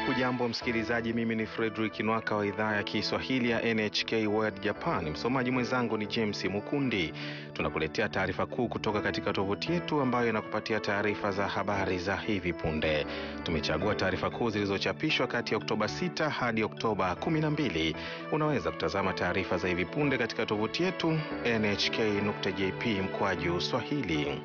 Hujambo msikilizaji, mimi ni Frederick Nwaka wa idhaa ya Kiswahili ya NHK World Japan. Msomaji mwenzangu ni James Mukundi. Tunakuletea taarifa kuu kutoka katika tovuti yetu ambayo inakupatia taarifa za habari za hivi punde. Tumechagua taarifa kuu zilizochapishwa kati ya Oktoba 6 hadi Oktoba 12. Unaweza kutazama taarifa za hivi punde katika tovuti yetu nhk.jp/Swahili.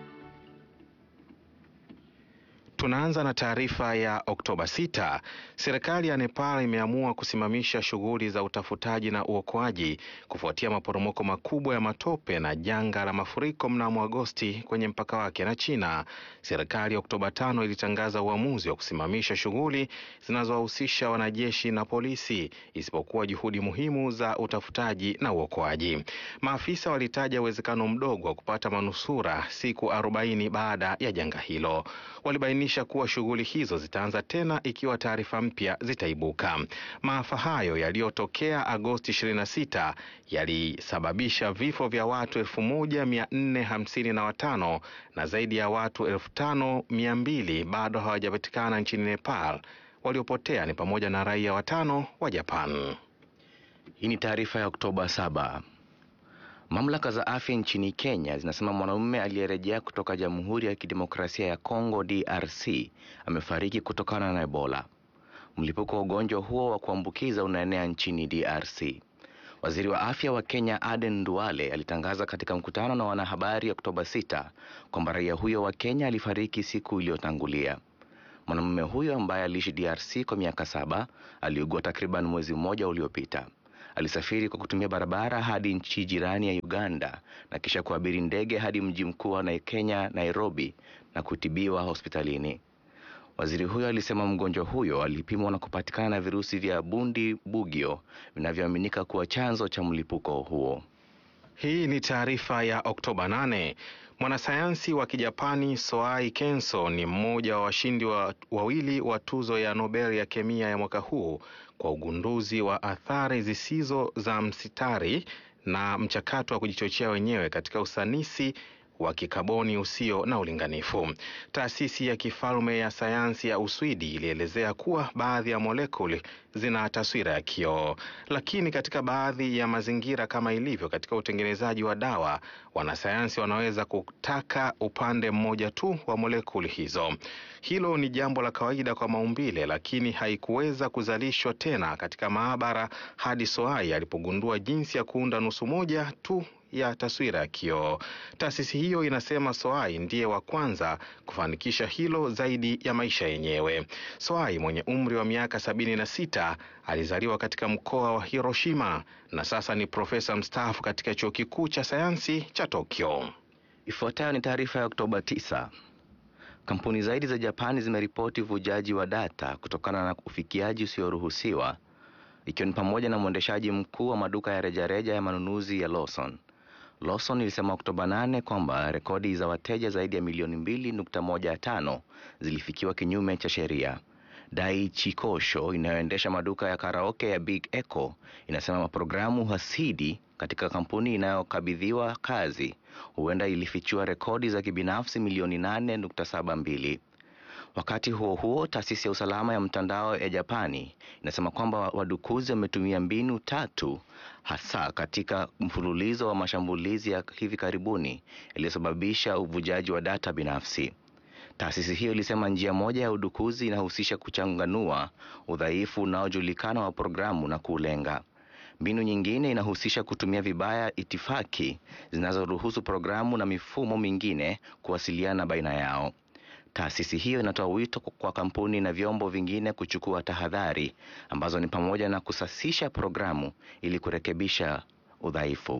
Tunaanza na taarifa ya Oktoba 6. Serikali ya Nepal imeamua kusimamisha shughuli za utafutaji na uokoaji kufuatia maporomoko makubwa ya matope na janga la mafuriko mnamo Agosti kwenye mpaka wake na China. Serikali Oktoba 5 ilitangaza uamuzi wa kusimamisha shughuli zinazowahusisha wanajeshi na polisi isipokuwa juhudi muhimu za utafutaji na uokoaji. Maafisa walitaja uwezekano mdogo wa kupata manusura siku 40 baada ya janga hilo. Walibainisha kuwa shughuli hizo zitaanza tena ikiwa taarifa mpya zitaibuka. Maafa hayo yaliyotokea Agosti 26 yalisababisha vifo vya watu 1455 na zaidi ya watu 5200 bado hawajapatikana nchini Nepal. Waliopotea ni pamoja na raia 5 wa Japan. Hii ni taarifa ya Oktoba 7. Mamlaka za afya nchini Kenya zinasema mwanamume aliyerejea kutoka Jamhuri ya Kidemokrasia ya Kongo DRC amefariki kutokana na Ebola. Mlipuko wa ugonjwa huo wa kuambukiza unaenea nchini DRC. Waziri wa afya wa Kenya Aden Duale alitangaza katika mkutano na wanahabari Oktoba 6 kwamba raia huyo wa Kenya alifariki siku iliyotangulia. Mwanamume huyo ambaye aliishi DRC kwa miaka 7 aliugua takriban mwezi mmoja uliopita. Alisafiri kwa kutumia barabara hadi nchi jirani ya Uganda na kisha kuabiri ndege hadi mji mkuu wa Kenya Nairobi na kutibiwa hospitalini. Waziri huyo alisema mgonjwa huyo alipimwa na kupatikana na virusi vya bundi bugyo vinavyoaminika kuwa chanzo cha mlipuko huo. Hii ni taarifa ya Oktoba 8. Mwanasayansi wa Kijapani Soai Kenso ni mmoja wa washindi wawili wa tuzo ya Nobel ya kemia ya mwaka huu kwa ugunduzi wa athari zisizo za msitari na mchakato wa kujichochea wenyewe katika usanisi wa kikaboni usio na ulinganifu. Taasisi ya kifalme ya sayansi ya Uswidi ilielezea kuwa baadhi ya molekuli zina taswira ya kioo, lakini katika baadhi ya mazingira kama ilivyo katika utengenezaji wa dawa, wanasayansi wanaweza kutaka upande mmoja tu wa molekuli hizo. Hilo ni jambo la kawaida kwa maumbile, lakini haikuweza kuzalishwa tena katika maabara hadi Soai alipogundua jinsi ya kuunda nusu moja tu ya taswira ya kioo. Taasisi hiyo inasema Soai ndiye wa kwanza kufanikisha hilo zaidi ya maisha yenyewe. Soai mwenye umri wa miaka 76 alizaliwa katika mkoa wa Hiroshima na sasa ni profesa mstaafu katika chuo kikuu cha sayansi cha Tokyo. Ifuatayo ni taarifa ya Oktoba 9. Kampuni zaidi za Japani zimeripoti uvujaji wa data kutokana na ufikiaji usioruhusiwa, ikiwa ni pamoja na mwendeshaji mkuu wa maduka ya rejareja ya manunuzi ya Lawson. Lawson ilisema Oktoba 8 kwamba rekodi za wateja zaidi ya milioni 2.15 zilifikiwa kinyume cha sheria. Daiichi Kosho inayoendesha maduka ya karaoke ya Big Echo inasema programu hasidi katika kampuni inayokabidhiwa kazi huenda ilifichua rekodi za kibinafsi milioni 8.72. Wakati huo huo, taasisi ya usalama ya mtandao ya Japani inasema kwamba wadukuzi wametumia mbinu 3 hasa katika mfululizo wa mashambulizi ya hivi karibuni yaliyosababisha uvujaji wa data binafsi. Taasisi hiyo ilisema njia moja ya udukuzi inahusisha kuchanganua udhaifu unaojulikana wa programu na kulenga. Mbinu nyingine inahusisha kutumia vibaya itifaki zinazoruhusu programu na mifumo mingine kuwasiliana baina yao. Taasisi hiyo inatoa wito kwa kampuni na vyombo vingine kuchukua tahadhari ambazo ni pamoja na kusasisha programu ili kurekebisha udhaifu.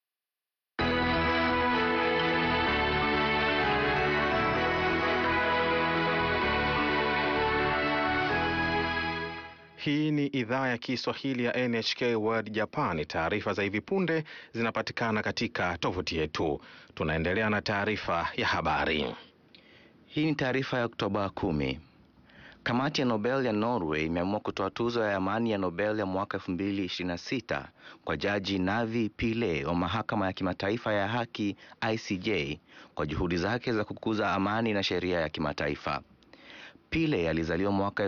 Hii ni idhaa ya Kiswahili ya NHK World Japan. Taarifa za hivi punde zinapatikana katika tovuti yetu. Tunaendelea na taarifa ya habari. Hii ni taarifa ya Oktoba 10. Kamati ya Nobel ya Norway imeamua kutoa tuzo ya amani ya Nobel ya mwaka 2026 kwa Jaji Navi Pillay wa mahakama ya kimataifa ya haki ICJ kwa juhudi zake za kukuza amani na sheria ya kimataifa. Pile alizaliwa mwaka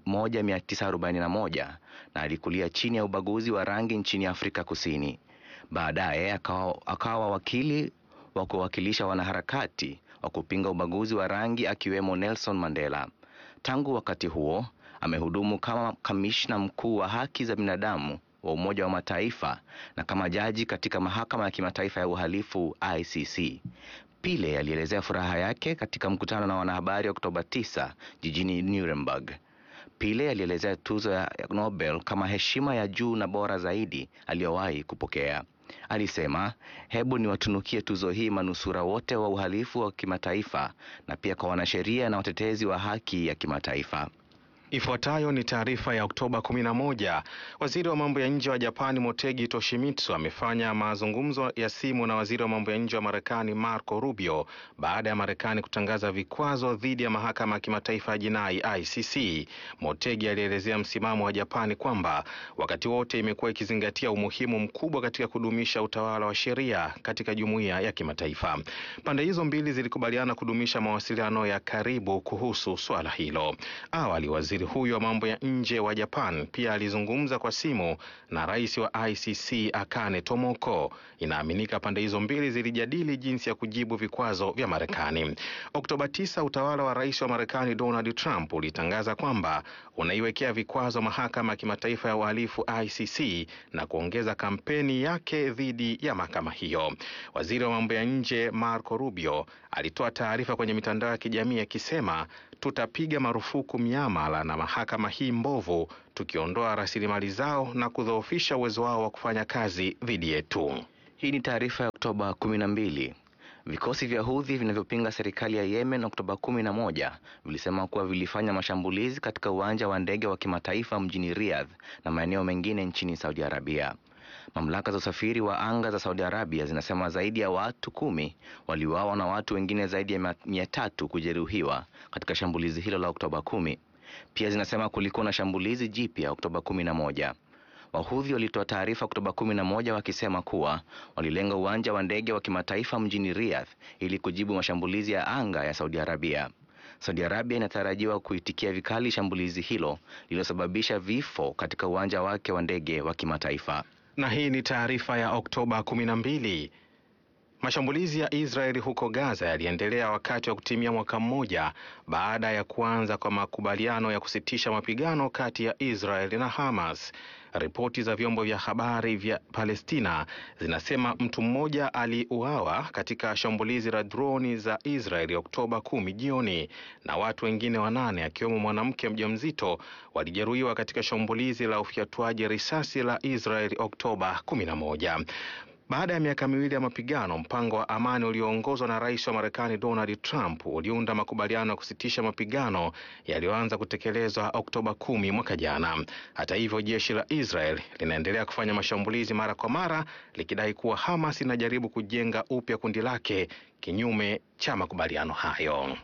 1941 na alikulia chini ya ubaguzi wa rangi nchini Afrika Kusini. Baadaye akawa wakili wa kuwakilisha wanaharakati wa kupinga ubaguzi wa rangi akiwemo Nelson Mandela. Tangu wakati huo amehudumu kama kamishna mkuu wa haki za binadamu wa Umoja wa Mataifa na kama jaji katika mahakama ya kimataifa ya uhalifu ICC. Pile alielezea furaha yake katika mkutano na wanahabari Oktoba 9 jijini Nuremberg. Pile alielezea tuzo ya Nobel kama heshima ya juu na bora zaidi aliyowahi kupokea. Alisema, hebu niwatunukie tuzo hii manusura wote wa uhalifu wa kimataifa na pia kwa wanasheria na watetezi wa haki ya kimataifa. Ifuatayo ni taarifa ya Oktoba 11. Waziri wa mambo ya nje wa Japani Motegi Toshimitsu amefanya mazungumzo ya simu na waziri wa mambo ya nje wa Marekani Marco Rubio baada ya Marekani kutangaza vikwazo dhidi ya mahakama ya kimataifa ya jinai ICC. Motegi alielezea msimamo wa Japani kwamba wakati wote imekuwa ikizingatia umuhimu mkubwa katika kudumisha utawala wa sheria katika jumuiya ya kimataifa. Pande hizo mbili zilikubaliana kudumisha mawasiliano ya karibu kuhusu swala hilo. Awali waziri huyo wa mambo ya nje wa Japan pia alizungumza kwa simu na rais wa ICC Akane Tomoko. Inaaminika pande hizo mbili zilijadili jinsi ya kujibu vikwazo vya Marekani. Oktoba 9, utawala wa rais wa Marekani Donald Trump ulitangaza kwamba unaiwekea vikwazo mahakama ya kimataifa ya uhalifu ICC na kuongeza kampeni yake dhidi ya mahakama hiyo. Waziri wa mambo ya nje Marco Rubio alitoa taarifa kwenye mitandao ya kijamii akisema, tutapiga marufuku miamala na mahakama hii mbovu, tukiondoa rasilimali zao na kudhoofisha uwezo wao wa kufanya kazi dhidi yetu. Hii ni taarifa ya Oktoba 12. Vikosi vya Houthi vinavyopinga serikali ya Yemen Oktoba 11 vilisema kuwa vilifanya mashambulizi katika uwanja wa ndege wa kimataifa mjini Riyadh na maeneo mengine nchini Saudi Arabia. Mamlaka za usafiri wa anga za Saudi Arabia zinasema zaidi ya watu 10 waliuawa na watu wengine zaidi ya 300 kujeruhiwa katika shambulizi hilo la Oktoba 10. Pia zinasema kulikuwa na shambulizi jipya Oktoba 11. Wahudhi walitoa taarifa Oktoba 11 wakisema kuwa walilenga uwanja wa ndege wa kimataifa mjini Riyadh ili kujibu mashambulizi ya anga ya Saudi Arabia. Saudi Arabia inatarajiwa kuitikia vikali shambulizi hilo lililosababisha vifo katika uwanja wake wa ndege wa kimataifa. Na hii ni taarifa ya Oktoba 12. Mashambulizi ya Israeli huko Gaza yaliendelea wakati wa kutimia mwaka mmoja baada ya kuanza kwa makubaliano ya kusitisha mapigano kati ya Israeli na Hamas. Ripoti za vyombo vya habari vya Palestina zinasema mtu mmoja aliuawa katika shambulizi la droni za Israeli Oktoba 10 jioni na watu wengine 8 akiwemo mwanamke mjamzito walijeruhiwa katika shambulizi la ufyatuaji risasi la Israeli Oktoba 11. Baada ya miaka miwili ya mapigano, mpango wa amani ulioongozwa na rais wa Marekani Donald Trump uliunda makubaliano ya kusitisha mapigano yaliyoanza kutekelezwa Oktoba 10 mwaka jana. Hata hivyo, jeshi la Israel linaendelea kufanya mashambulizi mara kwa mara likidai kuwa Hamas inajaribu kujenga upya kundi lake kinyume cha makubaliano hayo.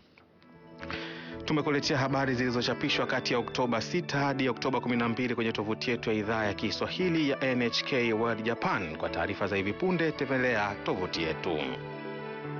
Tumekuletea habari zilizochapishwa kati ya Oktoba 6 hadi Oktoba 12 kwenye tovuti yetu ya idhaa ya Kiswahili ya NHK World Japan. Kwa taarifa za hivi punde tembelea tovuti yetu.